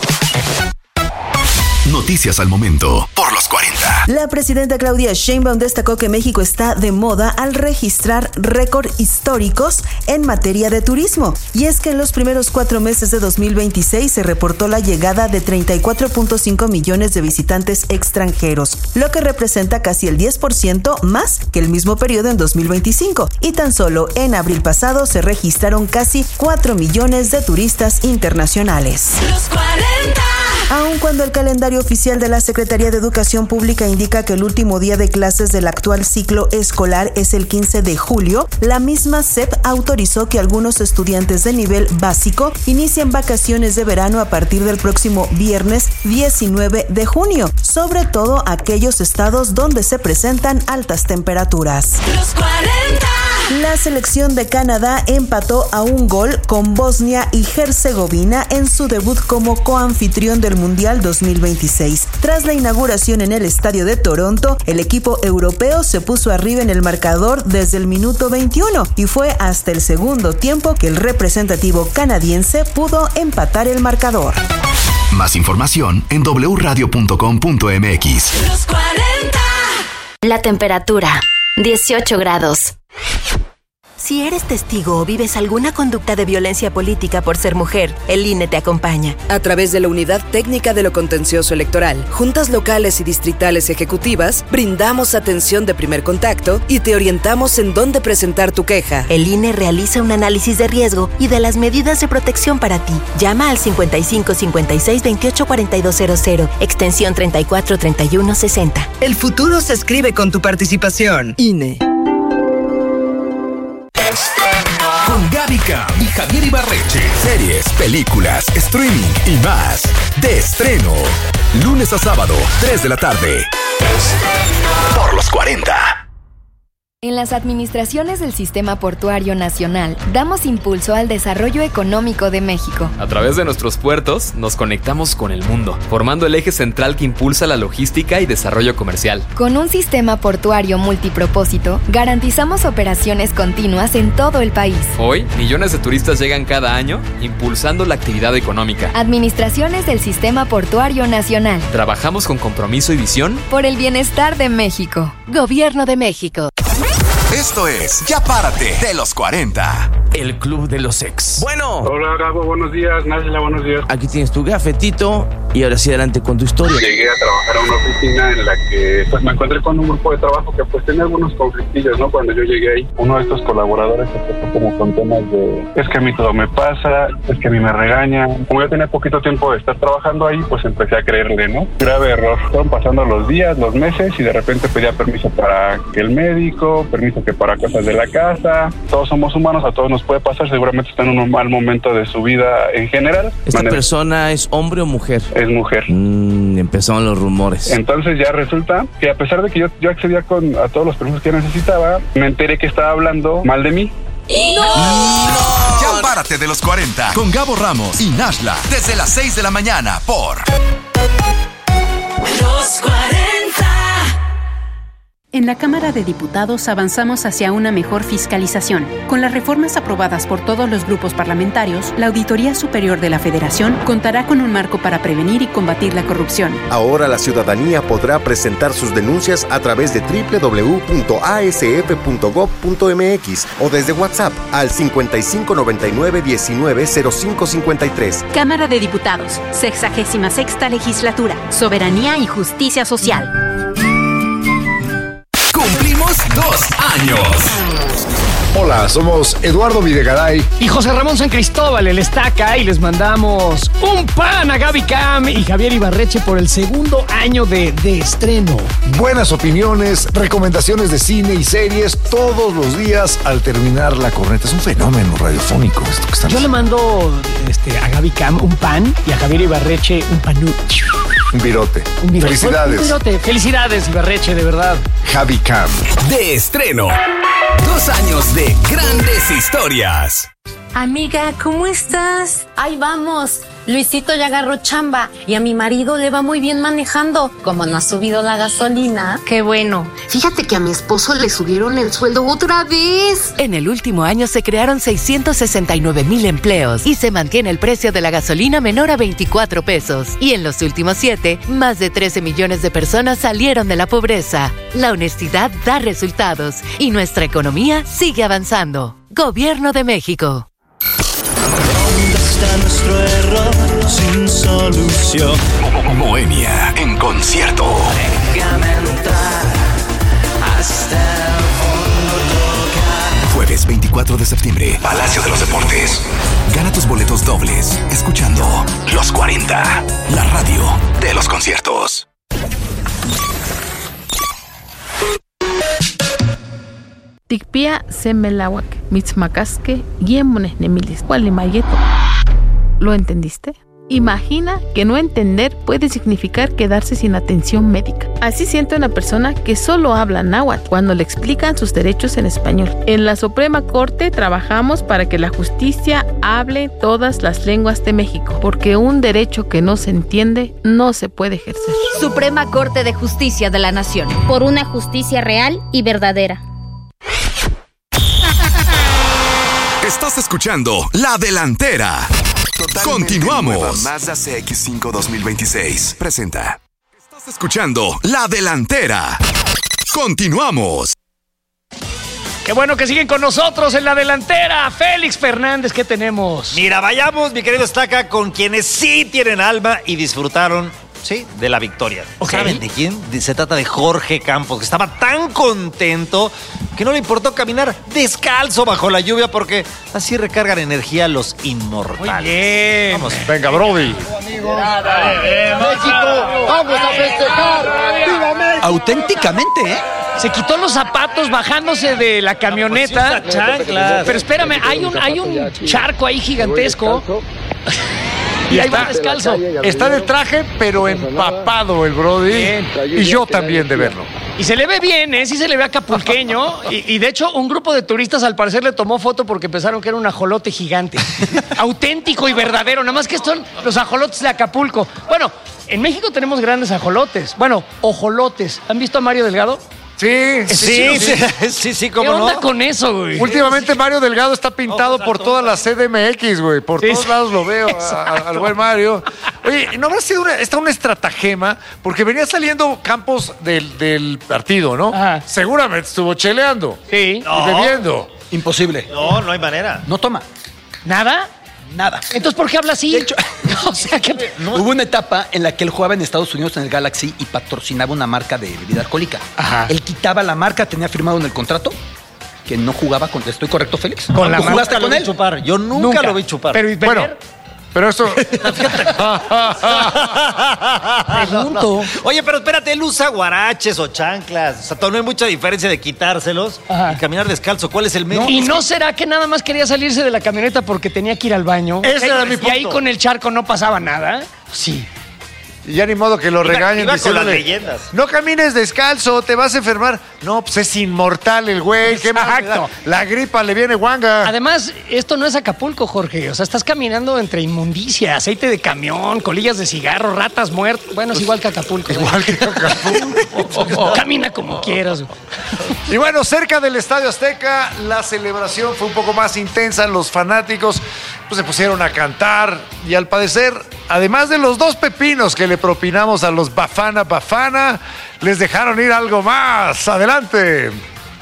Noticias al momento por los cuarenta. La presidenta Claudia Sheinbaum destacó que México está de moda al registrar récords históricos en materia de turismo. Y es que en los primeros cuatro meses de dos mil veintiséis se reportó la llegada de treinta y cuatro punto cinco millones de visitantes extranjeros, lo que representa casi el diez por ciento más que el mismo periodo en dos mil veinticinco. Y tan solo en abril pasado se registraron casi cuatro millones de turistas internacionales. Los cuarenta. Aun cuando el calendario oficial de la Secretaría de Educación Pública indica que el último día de clases del actual ciclo escolar es el quince de julio, la misma S E P autorizó que algunos estudiantes de nivel básico inicien vacaciones de verano a partir del próximo viernes diecinueve de junio, sobre todo aquellos estados donde se presentan altas temperaturas. Los cuarenta. La selección de Canadá empató a un gol con Bosnia y Herzegovina en su debut como coanfitrión del Mundial dos mil veintiséis. Tras la inauguración en el estadio de Toronto, el equipo europeo se puso arriba en el marcador desde el minuto veintiuno y fue hasta el segundo tiempo que el representativo canadiense pudo empatar el marcador. Más información en doble u radio punto com punto m x. Los cuarenta. La temperatura, dieciocho grados. Si eres testigo o vives alguna conducta de violencia política por ser mujer, el I N E te acompaña. A través de la Unidad Técnica de lo Contencioso Electoral, juntas locales y distritales ejecutivas, brindamos atención de primer contacto y te orientamos en dónde presentar tu queja. El I N E realiza un análisis de riesgo y de las medidas de protección para ti. Llama al cincuenta y cinco cincuenta y seis veintiocho cuarenta y dos cero cero, extensión treinta y cuatro treinta y uno sesenta. El futuro se escribe con tu participación. I N E. Con Gaby Cam y Javier Ibarreche. Series, películas, streaming y más. De estreno. Lunes a sábado, tres de la tarde. Por los cuarenta. En las administraciones del Sistema Portuario Nacional, damos impulso al desarrollo económico de México. A través de nuestros puertos, nos conectamos con el mundo, formando el eje central que impulsa la logística y desarrollo comercial. Con un sistema portuario multipropósito, garantizamos operaciones continuas en todo el país. Hoy, millones de turistas llegan cada año, impulsando la actividad económica. Administraciones del Sistema Portuario Nacional. Trabajamos con compromiso y visión por el bienestar de México. Gobierno de México. Esto es Ya Párate de los cuarenta. El Club de los Ex. Bueno. Hola, Gabo, buenos días. Nájila, buenos días. Aquí tienes tu gafetito y ahora sí adelante con tu historia. Llegué a trabajar a una oficina en la que pues me encontré con un grupo de trabajo que pues tenía algunos conflictillos, ¿no? Cuando yo llegué ahí, uno de estos colaboradores empezó como con temas de es que a mí todo me pasa, es que a mí me regañan. Como yo tenía poquito tiempo de estar trabajando ahí, pues empecé a creerle, ¿no? Grave error. Fueron pasando los días, los meses y de repente pedía permiso para que el médico, permiso que para cosas de la casa. Todos somos humanos, a todos nos puede pasar, seguramente está en un mal momento de su vida en general. ¿Esta Manera. persona es hombre o mujer? Es mujer. Mm, empezaron los rumores. Entonces ya resulta que a pesar de que yo, yo accedía con, a todos los permisos que necesitaba, me enteré que estaba hablando mal de mí. ¡No! ¡No! Ya Párate de los cuarenta con Gabo Ramos y Nashla desde las seis de la mañana por Los cuarenta. En la Cámara de Diputados avanzamos hacia una mejor fiscalización. Con las reformas aprobadas por todos los grupos parlamentarios, la Auditoría Superior de la Federación contará con un marco para prevenir y combatir la corrupción. Ahora la ciudadanía podrá presentar sus denuncias a través de doble u doble u doble u punto a s f punto gob punto m x o desde WhatsApp al cincuenta y cinco noventa y nueve diecinueve cero cinco cincuenta y tres. Cámara de Diputados, sexagésima sexta legislatura, soberanía y justicia social. Cumplimos dos años. Hola, somos Eduardo Videgaray y José Ramón San Cristóbal, el Estaca, y les mandamos un pan a Gaby Cam y Javier Ibarreche por el segundo año de, de estreno. Buenas opiniones, recomendaciones de cine y series todos los días al terminar la corneta. Es un fenómeno radiofónico esto que están Yo le mando este, a Gaby Cam un pan y a Javier Ibarreche un panú. Un virote. Un virote. Felicidades. Un virote. Felicidades, Ibarreche, de verdad. Javi Cam. De estreno. Dos años de grandes historias. Amiga, ¿cómo estás? Ahí vamos. Luisito ya agarró chamba y a mi marido le va muy bien manejando. Como no ha subido la gasolina. Qué bueno. Fíjate que a mi esposo le subieron el sueldo otra vez. En el último año se crearon seiscientos sesenta y nueve mil empleos y se mantiene el precio de la gasolina menor a veinticuatro pesos. Y en los últimos siete, más de trece millones de personas salieron de la pobreza. La honestidad da resultados y nuestra economía sigue avanzando. Gobierno de México. ¿Dónde está nuestro error sin solución? Moenia en concierto. Déjame entrar hasta el fondo tocar. Jueves veinticuatro de septiembre, Palacio de los Deportes. Gana tus boletos dobles escuchando Los cuarenta. cuarenta, la radio de los conciertos. Tikpia semelawak, mitzmacasque, guiemones nemilis, cualimayeto. ¿Lo entendiste? Imagina que no entender puede significar quedarse sin atención médica. Así siente una persona que solo habla náhuatl cuando le explican sus derechos en español. En la Suprema Corte trabajamos para que la justicia hable todas las lenguas de México, porque un derecho que no se entiende no se puede ejercer. Suprema Corte de Justicia de la Nación. Por una justicia real y verdadera. Estás escuchando La Delantera. Continuamos. Nueva Mazda C X cinco dos mil veintiséis presenta. Estás escuchando La Delantera. Continuamos. Qué bueno que siguen con nosotros en La Delantera. Félix Fernández, ¿qué tenemos? Mira, vayamos, mi querido Estaca, con quienes sí tienen alma y disfrutaron, sí, de la victoria. Okay. ¿Saben de quién? Se trata de Jorge Campos, que estaba tan contento que no le importó caminar descalzo bajo la lluvia porque así recargan energía los inmortales. Muy bien. Vamos. Venga, Brody. México, vamos a festejar. ¡Viva México! Auténticamente, ¿eh? Se quitó los zapatos bajándose de la camioneta. Pero espérame, hay un, hay un charco ahí gigantesco. Y ahí va descalzo. Está de traje, pero empapado el Brody. Bien. Y yo también de verlo. Y se le ve bien, ¿eh? Sí se le ve acapulqueño. Y, y de hecho, un grupo de turistas al parecer le tomó foto porque pensaron que era un ajolote gigante. Auténtico y verdadero. Nada más que son los ajolotes de Acapulco. Bueno, en México tenemos grandes ajolotes. Bueno, ojolotes. ¿Han visto a Mario Delgado? Sí, sí, sí, sí, sí, sí, cómo no. ¿Qué onda no? con eso, güey? Últimamente Mario Delgado está pintado por toda la C D M X, güey. Por Sí, todos sí. lados lo veo a- a- al buen Mario. Oye, ¿no habrá sido una, esta una estratagema? Porque venía saliendo Campos del, del partido, ¿no? Ajá. Seguramente estuvo cheleando. Sí. Y No. bebiendo. Imposible. No, no hay manera. No toma. ¿Nada? Nada. Entonces, ¿por qué habla así? De hecho, o sea, que... hubo una etapa en la que él jugaba en Estados Unidos en el Galaxy y patrocinaba una marca de bebida alcohólica. Ajá. Él quitaba la marca, tenía firmado en el contrato que no jugaba con... ¿Estoy correcto, Félix? Con la ¿Tú jugaste Nunca con lo vi él? chupar. Yo nunca, Nunca. lo vi chupar. Pero ¿y beber? Bueno, pero eso... Pregunto. Oye, pero espérate, él usa guaraches o chanclas. O sea, no hay mucha diferencia de quitárselos Ajá. y caminar descalzo. ¿Cuál es el medio? ¿Y no será que nada más quería salirse de la camioneta porque tenía que ir al baño? Ese Y- era mi Y ahí punto. con el charco no pasaba nada. Sí. Y ya ni modo que lo Iba- regañen iba con las diciéndole, leyendas. no camines descalzo, te vas a enfermar. No, pues es inmortal el güey. ¿Qué más le da? Exacto. La gripa le viene guanga. Además, esto no es Acapulco, Jorge. O sea, estás caminando entre inmundicia, aceite de camión, colillas de cigarro, ratas muertas. Bueno, es igual que Acapulco. Igual que Acapulco. Camina como quieras. Y bueno, cerca del Estadio Azteca, la celebración fue un poco más intensa. Los fanáticos pues, se pusieron a cantar. Y al parecer, además de los dos pepinos que le propinamos a los Bafana Bafana, les dejaron ir algo más. Adelante.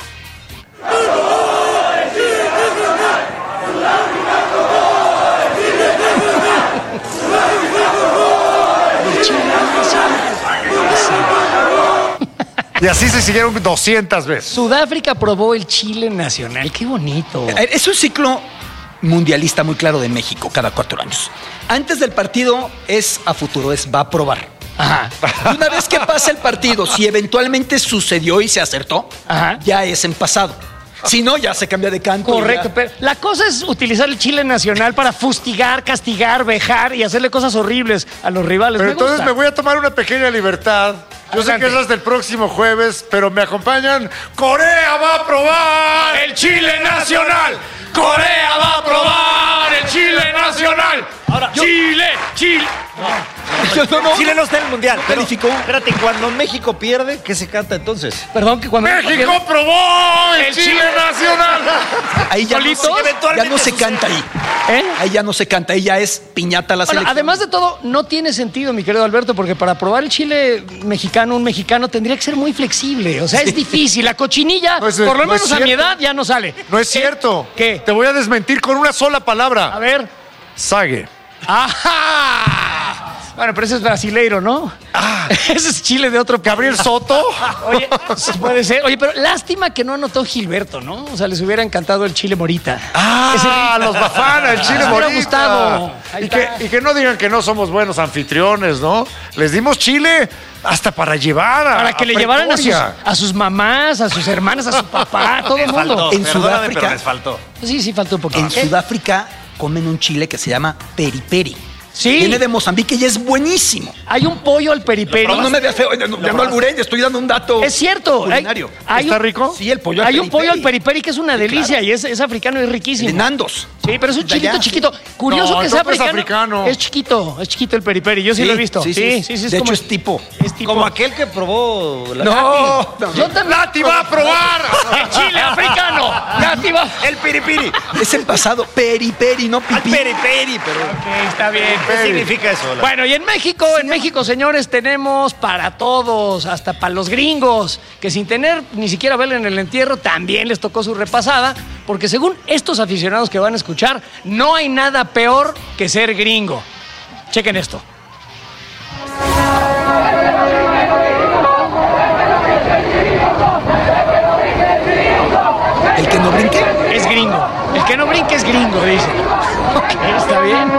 Y así se siguieron doscientas veces. Sudáfrica aprobó el Chile nacional. Qué bonito. Es un ciclo mundialista muy claro de México cada cuatro años. Antes del partido es a futuro, es va a probar. Ajá. Y una vez que pasa el partido, si eventualmente sucedió y se acertó, Ajá. ya es en pasado. Si no, ya se cambia de canto. Correcto, ya. pero la cosa es utilizar el Chile nacional para fustigar, castigar, vejar y hacerle cosas horribles a los rivales. Pero Me entonces gusta. me voy a tomar una pequeña libertad. Yo sé Adelante. que es hasta el próximo jueves, pero me acompañan. ¡Corea va a probar el Chile nacional! ¡Corea va a probar el Chile nacional! Ahora, yo- ¡Chile! ¡Chile! No, no, Chile no está en el mundial. pero calificó. Espérate, cuando México pierde, ¿qué se canta entonces? Perdón, que cuando... ¡México probó el, Chile nacional! Ahí ya no, ¿Solitos? se, ya Eventualmente no se sucede. canta ahí. ¿Eh? Ahí ya no se canta, ahí ya es piñata la Bueno, selección. además de todo, no tiene sentido, mi querido Alberto, porque para probar el chile mexicano, un mexicano tendría que ser muy flexible. O sea, es difícil. La cochinilla, No es- por lo no es menos a mi cierto. edad, ya no sale. No es cierto. ¿Qué? Te voy a desmentir con una sola palabra. A ver. Sague. ¡Ajá! Bueno, pero ese es brasileiro, ¿no? Ah, ese es chile de otro país. Gabriel Soto. Oye, sí puede ser. Oye, pero lástima que no anotó Gilberto, ¿no? O sea, les hubiera encantado el chile morita. Ah, los Bafana, el chile Les hubiera morita. gustado. Ahí Y que, está. y que no digan que no somos buenos anfitriones, ¿no? Les dimos chile hasta para llevar a Para que a le llevaran a sus, Pretoria. a sus mamás, a sus hermanas, a su papá, a todo el Les mundo. faltó, En perdóname, Sudáfrica- pero les faltó. Sí, sí, faltó un poquito. En Sudáfrica comen un chile que se llama periperi. Sí. Viene de Mozambique y es buenísimo. Hay un pollo al periperi. No, no me veas feo, no, ya no alburé, le estoy dando un dato. Es cierto. Hay, culinario. hay ¿Está un- rico? Sí, el pollo al Hay un pollo al periperi. periperi que es una delicia claro. y es, es africano y es riquísimo. De Nandos. Sí, pero es un De chilito allá. chiquito. Curioso No, que el sea topo es africano. africano. Es chiquito, es chiquito el periperi. Yo sí, lo he visto. Sí, sí, sí. es de como, hecho, es tipo. es tipo. Como aquel que probó la No, Yo también. ¡Lati va a probar! ¡El chile africano! ¡Nati va! El piripiri. es el pasado. Periperi, no Al pipí. periperi, pero Ok, está bien. ¿qué significa eso? La- Bueno, y en México, en México, señores, tenemos para todos, hasta para los gringos, que sin tener ni siquiera verle en el entierro, también les tocó su repasada, porque según estos aficionados que van a escuchar, no hay nada peor que ser gringo. Chequen esto. El que no brinque. Es gringo. El que no brinque es gringo, dice. Ok, está bien.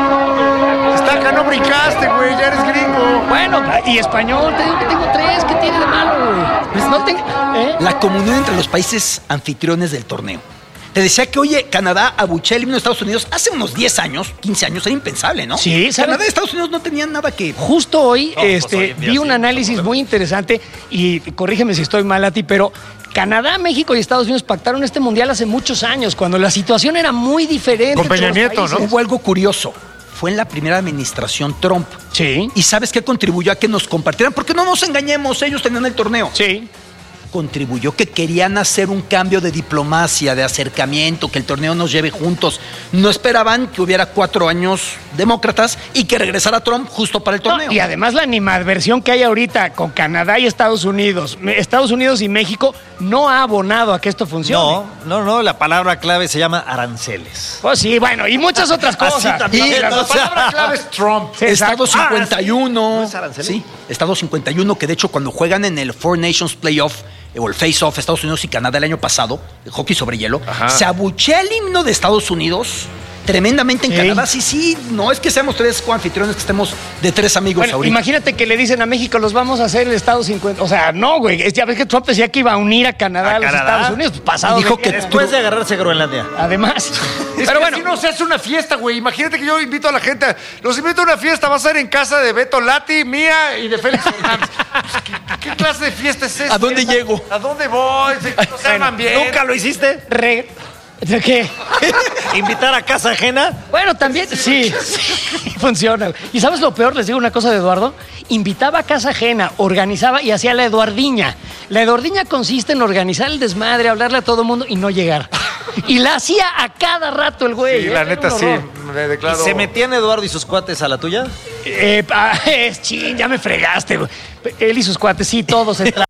Está acá, no brincaste, güey, ya eres gringo. Bueno, y español, te digo que tengo tres, ¿qué tiene de malo, güey? Pues no tengo... ¿eh? La comunión entre los países anfitriones del torneo. Te decía que, oye, Canadá abuchea el himno de Estados Unidos hace unos diez años, quince años, era impensable, ¿no? Sí, ¿sabes? Canadá y Estados Unidos no tenían nada que... Justo hoy, No, pues este, hoy en día vi sí, un no análisis muy interesante y corrígeme si estoy mal a ti, pero Canadá, México y Estados Unidos pactaron este mundial hace muchos años, cuando la situación era muy diferente. Con Peña entre los Nieto, ¿no? países. Hubo algo curioso. Fue en la primera administración Trump. Sí. ¿Y sabes qué contribuyó a que nos compartieran? Porque no nos engañemos, ellos tenían el torneo. Sí. Contribuyó que querían hacer un cambio de diplomacia, de acercamiento, que el torneo nos lleve juntos. No esperaban que hubiera cuatro años demócratas y que regresara Trump justo para el No, torneo. y además la animadversión que hay ahorita con Canadá y Estados Unidos, Me- Estados Unidos y México, no ha abonado a que esto funcione. No, no, no, la palabra clave se llama aranceles. Pues sí, bueno, y muchas otras Así cosas. también, Y las o dos sea, palabras clave Es Trump. Sí, Estado exacto. cincuenta y uno. ¿No es arancel? Sí, Estado cincuenta y uno, que de hecho cuando juegan en el Four Nations Playoff eh, o el Face-Off Estados Unidos y Canadá el año pasado, el hockey sobre hielo, Ajá. se abuchea el himno de Estados Unidos tremendamente en Sí. Canadá. Sí, sí, no es que seamos tres coanfitriones, que estemos de tres amigos Bueno, ahorita. imagínate que le dicen a México, los vamos a hacer el Estado cincuenta. O sea, no, güey. es- Ya ves que Trump decía que iba a unir a Canadá a, ¿A los Canadá? Estados Unidos. Pues, pasado Y dijo de- que Después de agarrarse Groenlandia. Además. Es Pero que bueno, así no se hace una fiesta, güey. Imagínate que yo invito a la gente. Los invito a una fiesta. Va a ser en casa de Beto Lati, mía y de Félix Fernández. Pues, ¿Qué, qué clase de fiesta es esta? ¿A dónde llego? ¿A dónde voy? Se, no se arman bien. ¿Nunca lo hiciste? re- ¿de qué? ¿Invitar a casa ajena? Bueno, también, sí, sí, funciona. ¿Y sabes lo peor? Les digo una cosa de Eduardo. Invitaba a casa ajena, organizaba y hacía la Eduardiña. La Eduardiña consiste en organizar el desmadre, hablarle a todo el mundo y no llegar. Y la hacía a cada rato el güey. Sí, ¿eh? la Era neta un sí. horror. Me declaro. ¿Y se metían Eduardo y sus cuates a la tuya? Eh, pa- es chin, ya me fregaste, güey. Él y sus cuates, sí, todos entraron.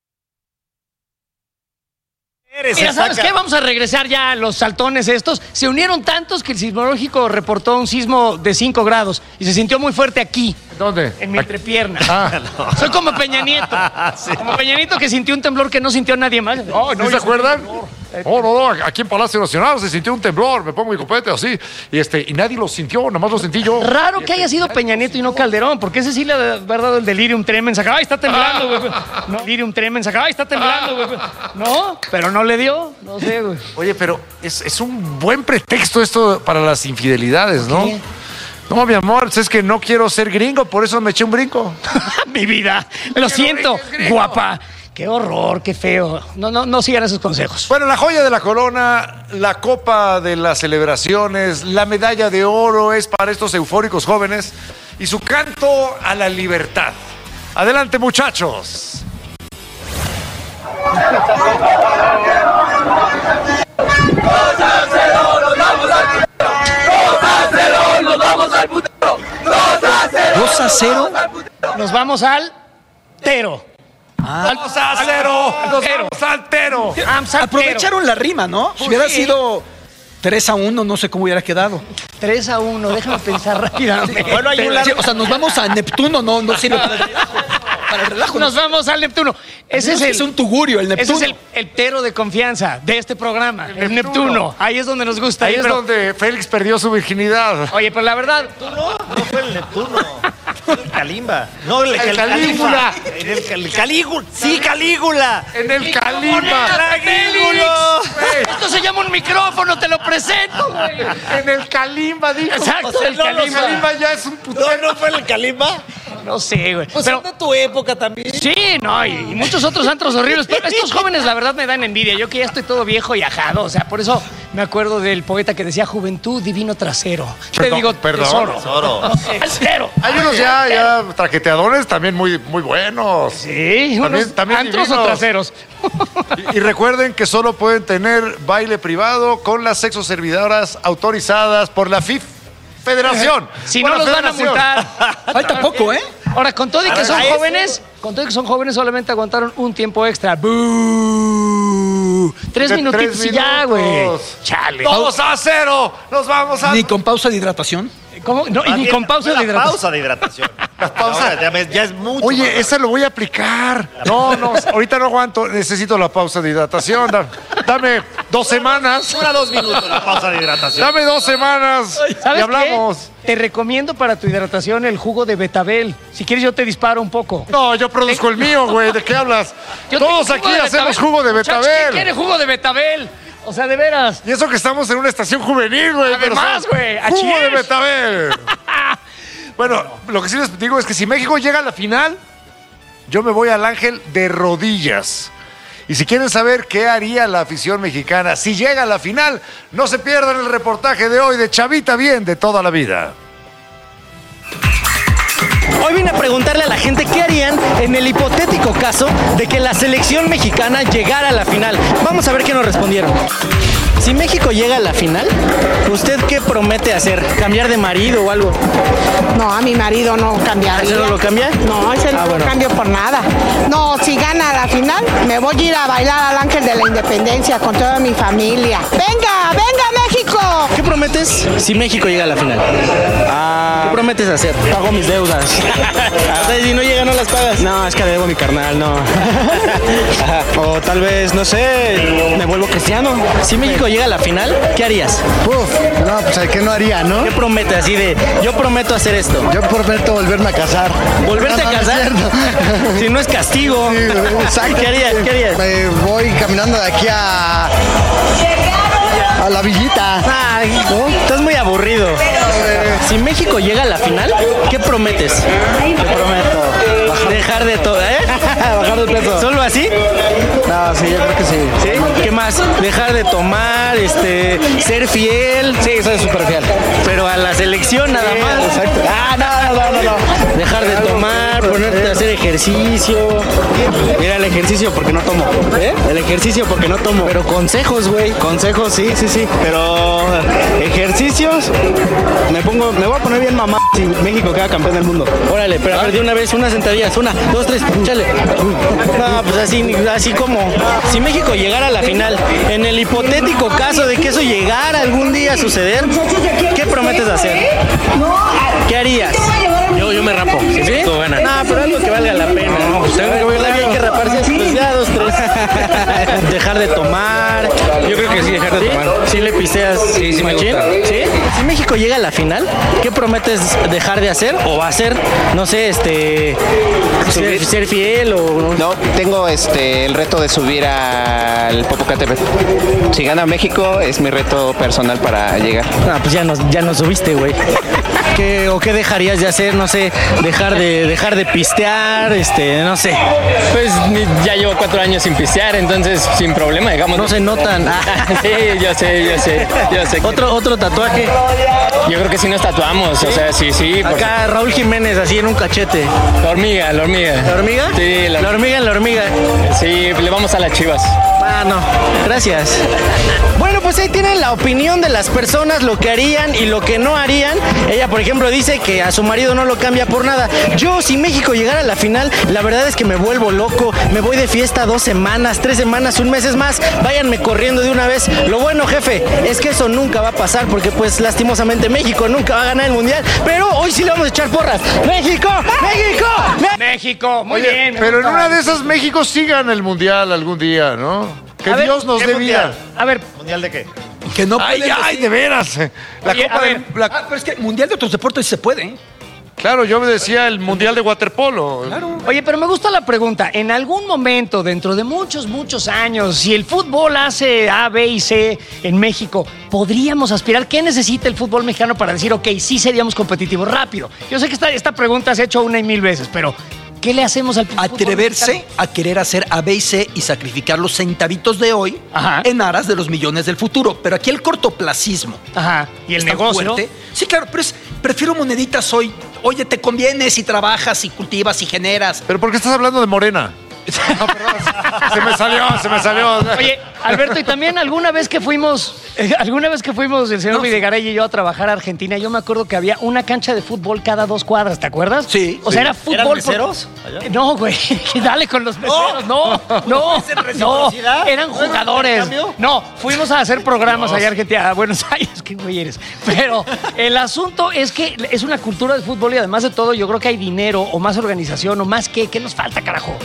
Eres Mira, ¿sabes estaca. qué? Vamos a regresar ya a los saltones estos. Se unieron tantos que el sismológico reportó un sismo de cinco grados y se sintió muy fuerte aquí, ¿Dónde? en mi entrepierna. Ah. Soy como Peña Nieto. Como Peña Nieto que sintió un temblor que no sintió nadie más. Oh, ¿no se acuerdan? Oh, no, no, aquí en Palacio Nacional se sintió un temblor, me pongo mi copete así, y este, y nadie lo sintió, nomás lo sentí yo. Raro que haya sido Peña Nieto y no Calderón, porque ese sí le ha dado el delirium tremens. Acá, ay, está temblando, güey. No, delirium tremens. Acá, ay, está temblando, güey. No, pero no le dio. No sé, güey. Oye, pero es, es un buen pretexto esto para las infidelidades, ¿no? ¿Qué? No, mi amor, es que no quiero ser gringo, por eso me eché un brinco. Mi vida. Lo siento, guapa. Qué horror, qué feo. No, no, no sigan esos consejos. Bueno, la joya de la corona, la copa de las celebraciones, la medalla de oro es para estos eufóricos jóvenes y su canto a la libertad. Adelante, muchachos. dos a cero. Nos vamos al Tero. Vamos a cero, nos vamos al tero. Am Saltero. Aprovecharon la rima, ¿no? Si hubiera sí. sido tres a uno, no sé cómo hubiera quedado. tres a uno, déjame pensar rápidamente. Bueno, hay un largo... O sea, nos vamos a Neptuno, no, no sirve para el relajo. Para el relajo. Nos vamos al Neptuno. Ese es, el, es un tugurio, el Neptuno. Ese es el, el tero de confianza de este programa, el, el Neptuno. Neptuno. Ahí es donde nos gusta. Ahí ir, es pero... donde Félix perdió su virginidad. Oye, pero la verdad... ¿Tú no? No fue el Neptuno. Fue el Calimba. No, el, el, el Calígula. En el, el Calígula. Sí, Calígula. En el Calimba. Calígula. Esto se llama un micrófono, te lo presento, güey. En el Calimba, dijo. Exacto, o sea, el no, Calimba. El Calimba ya es un putero. No, no fue el Calimba. No sé, güey. Pues pero de tu época también. Sí, no, y, y muchos otros antros horribles. Pero estos jóvenes, la verdad, me dan envidia. Yo que ya estoy todo viejo y ajado. O sea, por eso me acuerdo del poeta que decía juventud, divino trasero. Perdón, Te digo, perdón. tesoro. Tesoro. Tesoro. Hay unos ya, ya traqueteadores también muy, muy buenos. Sí, también, unos también antros divinos. o traseros. Y, y recuerden que solo pueden tener baile privado con las sexoservidoras autorizadas por la F I F Federación. Si por no la los van a Federación. multar. Falta poco, ¿eh? Ahora, con todo y que son jóvenes, con todo y que son jóvenes, solamente aguantaron un tiempo extra. ¡Bú! Tres De minutitos tres y ya, güey. minutos. Chale. ¡Dos a cero! ¡Nos vamos a... Ni con pausa de hidratación. ¿Cómo? No, y Más ni bien, con pausa fue de la hidratación. pausa de hidratación. La pausa. Ahora, ya, ya es mucho. Oye, más esa lo voy a aplicar. No, no, ahorita no aguanto. Necesito la pausa de hidratación. Da- Dame dos semanas. Dura dos minutos la pausa de hidratación. Dame dos semanas ¿Sabes y hablamos. qué? Te recomiendo para tu hidratación el jugo de betabel. Si quieres, yo te disparo un poco. No, yo produzco el mío, güey. ¿De qué hablas? Yo Todos tengo aquí jugo de hacemos betabel. jugo de Muchachos, betabel. ¿quién quiere jugo de betabel? O sea, de veras. Y eso que estamos en una estación juvenil, güey. pero Además, son güey, a Jugo de cheers. betabel. Bueno, lo que sí les digo es que si México llega a la final, yo me voy al Ángel de rodillas. Y si quieren saber qué haría la afición mexicana si llega a la final, no se pierdan el reportaje de hoy de Chavita Bien de toda la vida. Hoy vine a preguntarle a la gente qué harían en el hipotético caso de que la selección mexicana llegara a la final. Vamos a ver qué nos respondieron. Si México llega a la final, ¿usted qué promete hacer? ¿Cambiar de marido o algo? No, a mi marido no cambiaría. ¿Ese no lo cambia? No, ese Ah, no bueno. lo cambio por nada. No, si gana la final, me voy a ir a bailar al Ángel de la Independencia con toda mi familia. ¡Venga, venga México! ¿Qué prometes si México llega a la final? ¿Qué prometes hacer? Pago mis deudas. O sea, si no llega, no las pagas. No, es que le debo a mi carnal, no. O tal vez, no sé, me vuelvo cristiano. Si México llega a la final, ¿qué harías? Uf, no, pues ¿qué no haría, no? ¿Qué prometes así de, yo prometo hacer esto? Yo prometo volverme a casar. ¿Volverte No, a no, no casar? es cierto. Si no es castigo. Sí, exacto. ¿Qué harías? ¿Qué harías? Me voy caminando de aquí a... a la villita. Ay, ¿no? Estás muy aburrido. Si México llega a la final, ¿qué prometes? ¿Qué prometo? Dejar de todo, ¿eh? Bajar de peso. ¿Solo así? No, sí, yo creo que sí. ¿Sí? ¿Qué más? Dejar de tomar, este, ser fiel. Sí, soy súper fiel. Pero a la selección nada más. Exacto. Ah, no, no, no, no. Dejar de tomar, ponerte a hacer ejercicio. Mira, el ejercicio porque no tomo. ¿Eh? El ejercicio porque no tomo. Pero consejos, güey. Consejos, sí, sí, sí. Pero ejercicios, me pongo, me voy a poner bien mamá si México queda campeón del mundo. Órale, pero a ver, de una vez, unas sentadillas. Una, dos, tres, chale. No, pues así, así como. Si México llegara a la final, en el hipotético caso de que eso llegara algún día a suceder, ¿qué prometes hacer? ¿Qué harías? Yo, yo me rapo. Si México gana. No, pero algo que valga la pena. No, pues tengo que bailar. Hay que raparse, pues ya dos, tres. Dejar de tomar. Yo creo que sí, dejar de ¿Sí? tomar. ¿Sí le pisteas Sí, sí me machín? gusta. ¿Sí? Si México llega a la final, ¿qué prometes dejar de hacer o hacer? No sé, este... Ser, ser fiel o... No, tengo este el reto de subir al Popocatépetl. Si gana México, es mi reto personal para llegar. Ah, pues ya nos, ya nos subiste, güey. ¿Qué, ¿O qué dejarías de hacer? No sé, dejar de, dejar de pistear, este, no sé. Pues ya llevo cuatro años sin pistear, entonces sin problema, digamos. No se notan. Sí, yo sé, yo sé, yo sé. Otro, otro tatuaje. Yo creo que sí nos tatuamos, ¿sí? O sea, sí, sí. Acá Raúl Jiménez, así en un cachete. La hormiga, la hormiga. ¿La hormiga? Sí, la, la hormiga en la hormiga. Sí, le vamos a las Chivas. Ah, no, gracias. Bueno, pues ahí tienen la opinión de las personas, lo que harían y lo que no harían. Ella, por ejemplo, dice que a su marido no lo cambia por nada. Yo, si México llegara a la final, la verdad es que me vuelvo loco. Me voy de fiesta dos semanas, tres semanas, un mes. Es más, váyanme corriendo de una vez. Lo bueno, jefe, es que eso nunca va a pasar porque, pues, lastimosamente México nunca va a ganar el Mundial. Pero hoy sí le vamos a echar porras. ¡México! ¡México! ¡México! Muy Oye, bien. Pero en una de esas México sí gana el Mundial algún día, ¿no? Que A ver, Dios nos ¿qué dé mundial? vida. A ver, ¿Mundial de qué? Que no Ay, pueden ay, decir- de veras. La Oye, Copa a del- ver, la- Ah, pero es que Mundial de otros deportes sí se puede, ¿eh? Claro, yo me decía el Mundial de Waterpolo. Claro. Oye, pero me gusta la pregunta. En algún momento, dentro de muchos, muchos años, si el fútbol hace A, B y C en México, ¿podríamos aspirar? ¿Qué necesita el fútbol mexicano para decir, ok, sí seríamos competitivos? Rápido. Yo sé que esta, esta pregunta se ha hecho una y mil veces, pero ¿qué le hacemos al fútbol Atreverse mexicano? a querer hacer A, B y C y sacrificar los centavitos de hoy Ajá. en aras de los millones del futuro. Pero aquí el cortoplacismo. Ajá. Y el es tan negocio. fuerte. Sí, claro, pero es, prefiero moneditas hoy. Oye, te conviene si trabajas y cultivas y generas. ¿Pero por qué estás hablando de Morena? No, perdón. Se me salió, se me salió. Oye, Alberto, y también alguna vez que fuimos, eh, alguna vez que fuimos el señor No, sí. Videgaray y yo a trabajar a Argentina, yo me acuerdo que había una cancha de fútbol cada dos cuadras, ¿te acuerdas? Sí. O sea, Sí. era fútbol. ¿Eran por- meseros allá? No, güey, dale con los meseros. No, no, no, reciprocidad? eran ¿No era jugadores. intercambio? No, fuimos a hacer programas allá a Argentina, a Buenos Aires, qué güey eres. Pero el asunto es que es una cultura de fútbol y además de todo, yo creo que hay dinero o más organización o más que, ¿qué nos falta, carajo?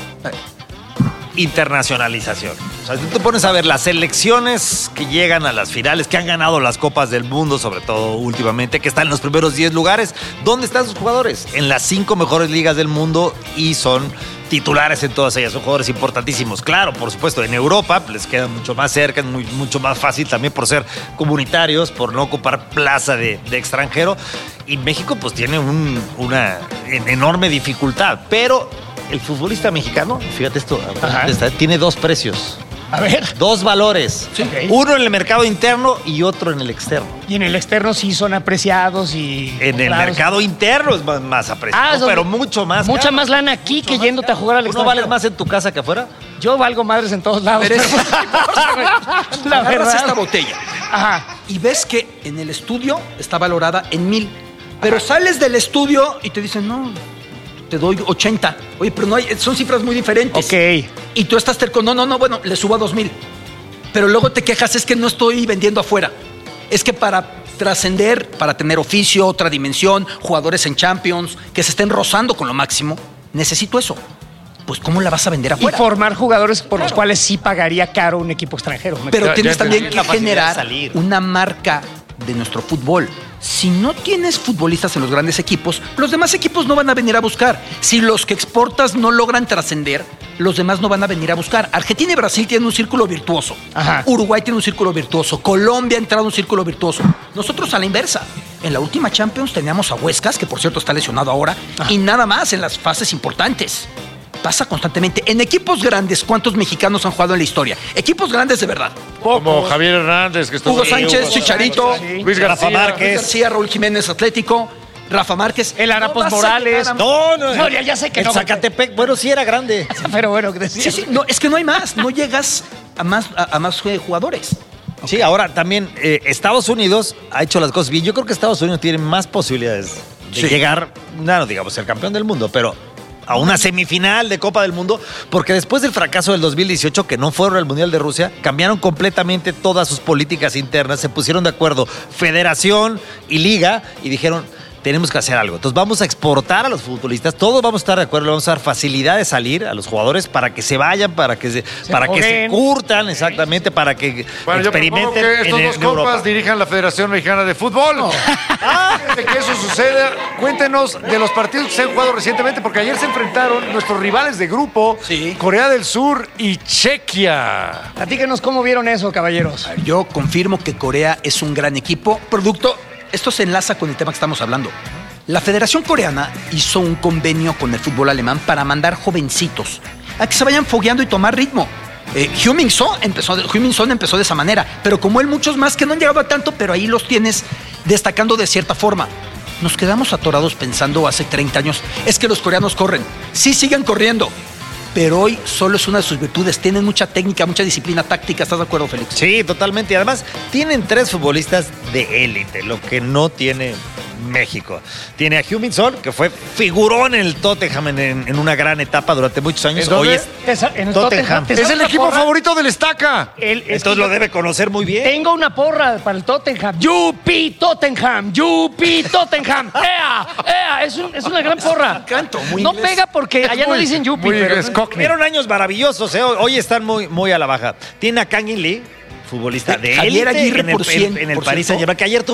Internacionalización. O sea, tú te pones a ver las selecciones que llegan a las finales, que han ganado las Copas del Mundo, sobre todo últimamente, que están en los primeros diez lugares. ¿Dónde están sus jugadores? En las cinco mejores ligas del mundo y son titulares en todas ellas. Son jugadores importantísimos. Claro, por supuesto, en Europa les queda mucho más cerca, es muy, mucho más fácil también por ser comunitarios, por no ocupar plaza de, de extranjero. Y México pues tiene un- una en- enorme dificultad, pero el futbolista mexicano, fíjate esto, está- tiene dos precios. A ver. Dos valores. Sí. Uno en el mercado interno y otro en el externo. Y en el externo sí son apreciados y... En el comprados. mercado interno es más, más apreciado, Ah, es donde- pero mucho más. Mucha caro. más lana aquí que yéndote a jugar al ¿No extranjero. vales más en tu casa que afuera? Yo valgo madres en todos lados. Pero es- pero no importa, güey. La Agarras verdad. esta botella Ajá. y ves que en el estudio está valorada en mil. Pero sales del estudio y te dicen, no, te doy ochenta. Oye, pero no hay, son cifras muy diferentes. Ok. Y tú estás terco, no, no, no, bueno, le subo a dos mil. Pero luego te quejas, es que no estoy vendiendo afuera. Es que para trascender, para tener oficio, otra dimensión, jugadores en Champions, que se estén rozando con lo máximo, necesito eso. Pues, ¿cómo la vas a vender Y afuera? formar jugadores por los cuales sí pagaría caro un equipo extranjero. Me Pero Ya- tienes ya también entendí. que La facilidad de generar salir. una marca de nuestro fútbol. Si no tienes futbolistas en los grandes equipos, los demás equipos no van a venir a buscar. Si los que exportas no logran trascender, los demás no van a venir a buscar. Argentina y Brasil tienen un círculo virtuoso. Ajá. Uruguay tiene un círculo virtuoso. Colombia ha entrado en un círculo virtuoso. Nosotros a la inversa. En la última Champions teníamos a Huescas, que por cierto está lesionado ahora, y nada más en las fases importantes. Pasa constantemente. En equipos grandes, ¿cuántos mexicanos han jugado en la historia? Equipos grandes de verdad. Como Javier Hernández, que está Hugo Sánchez, Chicharito, Luis García. Rafa Márquez. Luis García, Raúl Jiménez, Atlético, Rafa Márquez. El Arapos vas a Morales. llegar a- No, no. No, ya- ya sé que el no. Zacatepec, bueno, sí era grande. Pero bueno, que decía. Sí, sí, no, es que no hay más. No llegas a más, a, a más eh, jugadores. Sí, ahora también eh, Estados Unidos ha hecho las cosas bien. Yo creo que Estados Unidos tiene más posibilidades de Sí. llegar, no, no digamos, ser campeón del mundo, pero a una semifinal de Copa del Mundo, porque después del fracaso del dos mil dieciocho, que no fueron al Mundial de Rusia, cambiaron completamente todas sus políticas internas, se pusieron de acuerdo Federación y Liga y dijeron, tenemos que hacer algo. Entonces vamos a exportar a los futbolistas, todos vamos a estar de acuerdo, le vamos a dar facilidad de salir a los jugadores para que se vayan, para que se, para que se joven. curtan, exactamente, para que Bueno, yo propongo experimenten que estos en, dos en Europa. compas dirijan la Federación Mexicana de Fútbol. Antes de que eso suceda, cuéntenos de los partidos que se han jugado recientemente, porque ayer se enfrentaron nuestros rivales de grupo, Sí. Corea del Sur y Chequia. Platíquenos cómo vieron eso, caballeros. Yo confirmo que Corea es un gran equipo. Producto, esto se enlaza con el tema que estamos hablando. La Federación Coreana hizo un convenio con el fútbol alemán para mandar jovencitos a que se vayan fogueando y tomar ritmo. Eh, Heung-min Son empezó, Heung-min Son empezó de esa manera, pero como él, muchos más que no han llegado a tanto, pero ahí los tienes destacando de cierta forma. Nos quedamos atorados pensando hace treinta años, es que los coreanos corren. Sí, sigan corriendo. Pero hoy solo es una de sus virtudes. Tienen mucha técnica, mucha disciplina táctica. ¿Estás de acuerdo, Félix? Sí, totalmente. Y además, tienen tres futbolistas de élite, lo que no tiene México. Tiene a Heung-min Son, que fue figurón en el Tottenham en, en una gran etapa durante muchos años. Hoy es Esa- en el Tottenham. Tottenham. Es el equipo favorito del Estaca. El- es Entonces que lo yo debe conocer muy bien. Tengo una porra para el Tottenham. Yupi Tottenham, Yupi Tottenham. ¡Ea! ¡Ea! Es, un- es una gran porra. Canto, muy no inglés. pega porque allá no muy- dicen Yupi. muy pero- inglés, Cockney. Fueron años maravillosos, ¿eh? Hoy están muy, muy a la baja. Tiene a Kang In Lee, futbolista de Javier élite Aguirre, en el, por cien, en el por París cierto. Saint-Germain, que ayer tuvo